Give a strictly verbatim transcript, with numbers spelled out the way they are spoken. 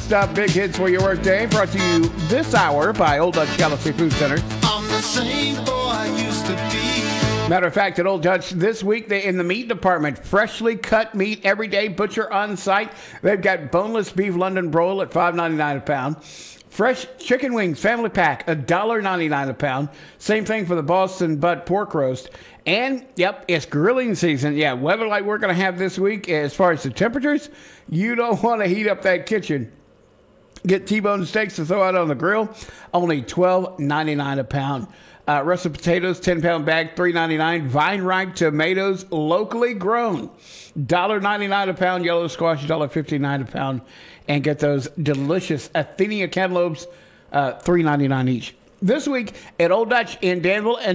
non-stop big hits for your workday. Brought to you this hour by Old Dutch Galaxy Food Center. I'm the same boy I used to be. Matter of fact, at Old Dutch this week, they in the meat department, freshly cut meat every day, butcher on site. They've got boneless beef London broil at five ninety-nine a pound. Fresh chicken wings family pack, one dollar ninety-nine a pound. Same thing for the Boston butt pork roast. And, yep, it's grilling season. Yeah, weather like we're going to have this week, as far as the temperatures, you don't want to heat up that kitchen. Get T-bone steaks to throw out on the grill, only twelve ninety-nine a pound. Uh, russet potatoes, ten pound bag, three ninety-nine. Vine ripe tomatoes, locally grown, one ninety-nine a pound. Yellow squash, one fifty-nine a pound. And get those delicious Athenia cantaloupes, uh, three ninety-nine each. This week at Old Dutch in Danville and